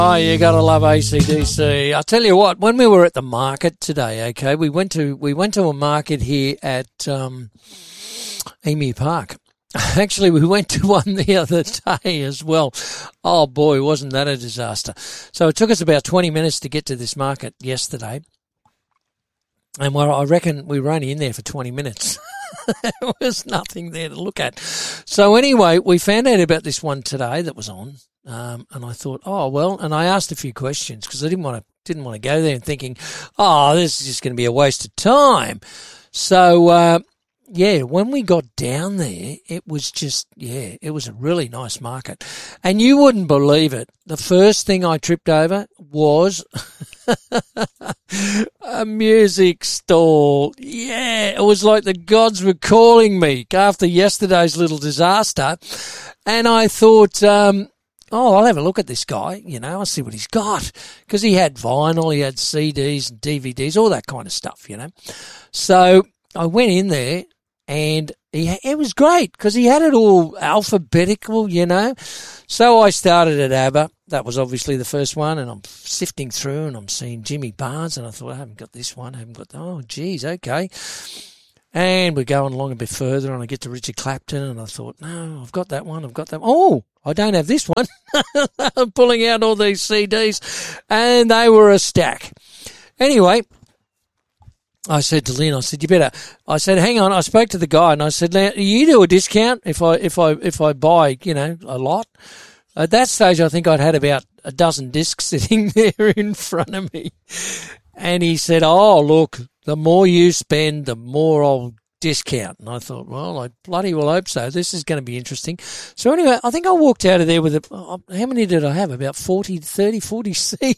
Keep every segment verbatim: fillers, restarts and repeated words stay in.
Oh, you gotta love A C D C. I tell you what, when we were at the market today, okay, we went to we went to a market here at um, Emu Park. Actually, we went to one the other day as well. Oh boy, wasn't that a disaster? So it took us about twenty minutes to get to this market yesterday, and well, I reckon we were only in there for twenty minutes. There was nothing there to look at. So anyway, we found out about this one today that was on. Um, and I thought, oh, well, and I asked a few questions because I didn't want to, didn't want to go there and thinking, oh, this is just going to be a waste of time. So, uh, yeah, when we got down there, it was just, yeah, it was a really nice market. And you wouldn't believe it. The first thing I tripped over was a music stall. Yeah, it was like the gods were calling me after yesterday's little disaster. And I thought, um, oh, I'll have a look at this guy, you know, I'll see what he's got. Because he had vinyl, he had C Ds and D V Ds, all that kind of stuff, you know. So I went in there and he, it was great because he had it all alphabetical, you know. So I started at ABBA. That was obviously the first one, and I'm sifting through and I'm seeing Jimmy Barnes, and I thought, I haven't got this one, I haven't got that. Oh, geez, okay. And we're going along a bit further, and I get to Richard Clapton, and I thought, no, I've got that one, I've got that one. Oh, I don't have this one. I'm pulling out all these C Ds, and they were a stack. Anyway, I said to Lynn, I said, you better, I said, hang on, I spoke to the guy, and I said, now, you do a discount if I, if I, if I buy, you know, a lot? At that stage, I think I'd had about a dozen discs sitting there in front of me. And he said, oh, look, the more you spend, the more I'll discount. And I thought, well, I bloody well hope so. This is going to be interesting. So anyway, I think I walked out of there with, a, how many did I have? About forty, thirty, forty C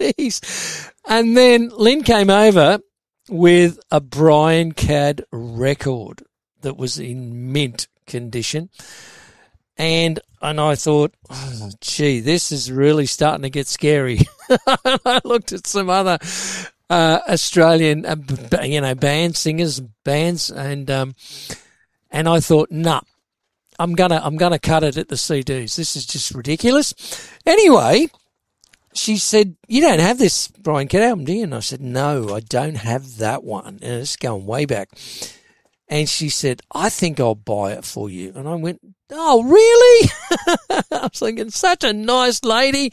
Ds. And then Lynn came over with a Brian Cadd record that was in mint condition. And and I thought, oh, gee, this is really starting to get scary. I looked at some other uh, Australian, uh, you know, bands, singers, bands, and um, and I thought, nah, I'm gonna I'm gonna cut it at the C Ds. This is just ridiculous. Anyway, she said, you don't have this Brian Cadd album, do you? And I said, no, I don't have that one. And it's going way back. And she said, I think I'll buy it for you. And I went, oh, really? I was thinking, such a nice lady.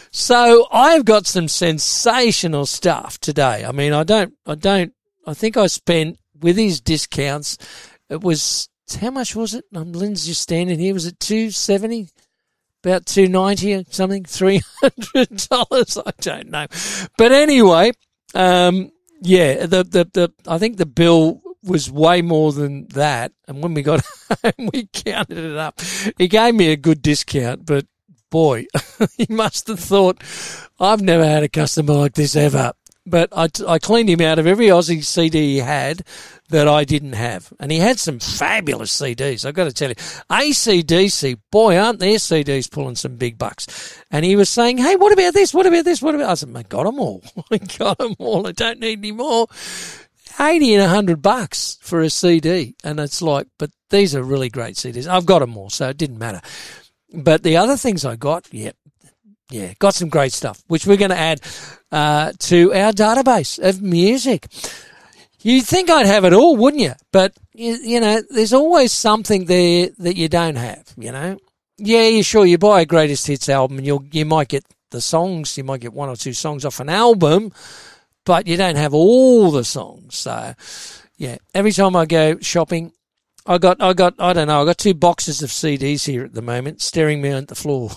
So I've got some sensational stuff today. I mean, I don't, I don't, I think I spent, with his discounts, it was, how much was it? Um, Lynn's just standing here. Was it two seventy? About two ninety or something? three hundred dollars? I don't know. But anyway, um, yeah, the, the, the, I think the bill was way more than that. And when we got home, we counted it up. He gave me a good discount, but boy, he must have thought, I've never had a customer like this ever. But I, I cleaned him out of every Aussie C D he had that I didn't have. And he had some fabulous C Ds, I've got to tell you. A C D C, boy, aren't their C Ds pulling some big bucks. And he was saying, hey, what about this? What about this? What about... I said, I got them all. I got them all. I don't need any more. eighty and one hundred bucks for a C D. And it's like, but these are really great C Ds. I've got them all, so it didn't matter. But the other things I got, yeah, yeah, got some great stuff, which we're going to add uh, to our database of music. You'd think I'd have it all, wouldn't you? But, you, you know, there's always something there that you don't have, you know. Yeah, you sure, you buy a greatest hits album and you'll, you might get the songs, you might get one or two songs off an album, but you don't have all the songs. So, yeah, every time I go shopping, I got, I got, I don't know, I got two boxes of C Ds here at the moment, staring me at the floor.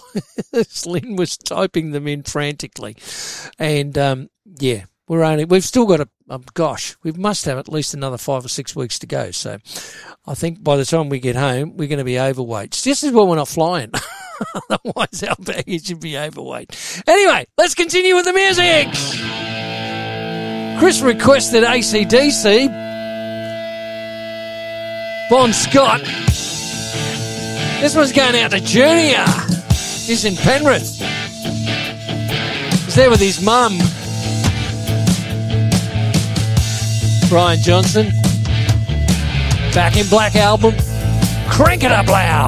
Lynn was typing them in frantically. And, um, yeah, we're only, we've still got a, um, gosh, we must have at least another five or six weeks to go. So I think by the time we get home, we're going to be overweight. This is why we're not flying. Otherwise our baggage would be overweight. Anyway, let's continue with the music. Chris requested A C D C. Bon Scott. This one's going out to Junior. He's in Penrith. He's there with his mum. Brian Johnson. Back in Black album. Crank it up loud.